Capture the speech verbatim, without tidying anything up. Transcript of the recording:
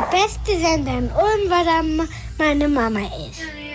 beste Sender in Ulm, weil da meine Mama ist.